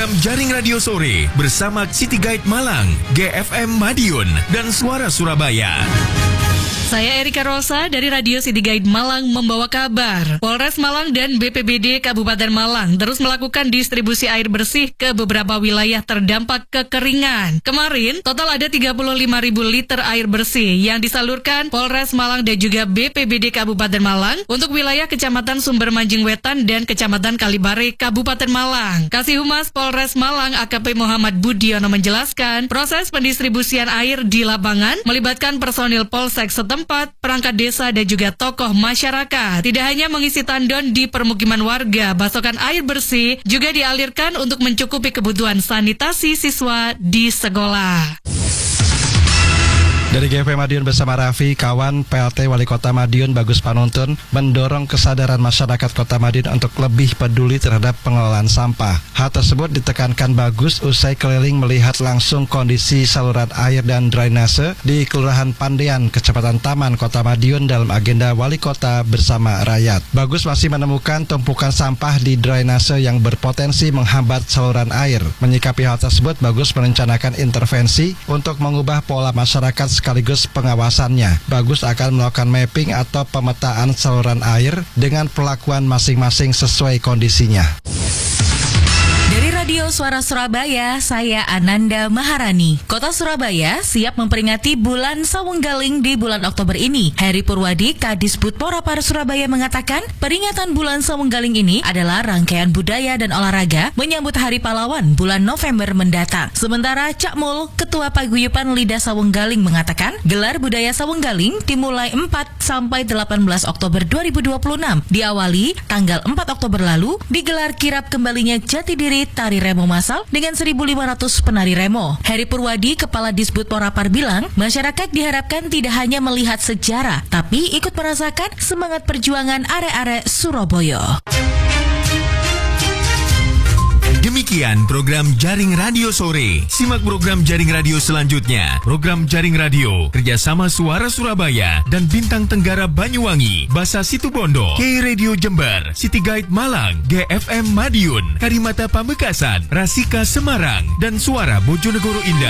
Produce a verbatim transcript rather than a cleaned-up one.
program Jaring Radio Sore bersama City Guide Malang, G F M Madiun, dan Suara Surabaya. Saya Erika Rosa dari Radio City Guide Malang membawa kabar. Polres Malang dan B P B D Kabupaten Malang terus melakukan distribusi air bersih ke beberapa wilayah terdampak kekeringan. Kemarin, total ada tiga puluh lima ribu liter air bersih yang disalurkan Polres Malang dan juga B P B D Kabupaten Malang untuk wilayah Kecamatan Sumber Manjing Wetan dan Kecamatan Kalibare, Kabupaten Malang. Kasih Humas Polres Malang A K P Muhammad Budiono menjelaskan, proses pendistribusian air di lapangan melibatkan personil Polsek setempat, perangkat desa dan juga tokoh masyarakat. Tidak hanya mengisi tandon di permukiman warga, pasokan air bersih juga dialirkan untuk mencukupi kebutuhan sanitasi siswa di sekolah. Dari G F M Madiun bersama Raffi, kawan P L T Wali Kota Madiun Bagus Panuntun mendorong kesadaran masyarakat Kota Madiun untuk lebih peduli terhadap pengelolaan sampah. Hal tersebut ditekankan Bagus usai keliling melihat langsung kondisi saluran air dan drainase di Kelurahan Pandean, Kecamatan Taman, Kota Madiun dalam agenda Wali Kota bersama rakyat. Bagus masih menemukan tumpukan sampah di drainase yang berpotensi menghambat saluran air. Menyikapi hal tersebut, Bagus merencanakan intervensi untuk mengubah pola masyarakat sekaligus pengawasannya. Bagus akan melakukan mapping atau pemetaan saluran air dengan perlakuan masing-masing sesuai kondisinya. Dari Radio Suara Surabaya, saya Ananda Maharani. Kota Surabaya siap memperingati bulan Sawunggaling di bulan Oktober ini. Heri Purwadi, Kadisbud Porapar Surabaya mengatakan, peringatan bulan Sawunggaling ini adalah rangkaian budaya dan olahraga menyambut Hari Pahlawan bulan November mendatang. Sementara Cak Mul, Ketua Paguyuban Lidah Sawunggaling mengatakan, gelar budaya Sawunggaling dimulai empat sampai delapan belas Oktober dua ribu dua puluh enam. Diawali tanggal empat Oktober lalu, digelar kirap kembalinya Jati Diri Tari Remo Masal dengan seribu lima ratus penari remo. Heri Purwadi, Kepala Disbud Porapar bilang, masyarakat diharapkan tidak hanya melihat sejarah, tapi ikut merasakan semangat perjuangan arek-arek Surabaya. Demikian program Jaring Radio Sore. Simak program Jaring Radio selanjutnya. Program Jaring Radio kerjasama Suara Surabaya dan Bintang Tenggara Banyuwangi, Basa Situbondo, K Radio Jember, City Guide Malang, G F M Madiun, Karimata Pamekasan, Rasika Semarang, dan Suara Bojonegoro Indah.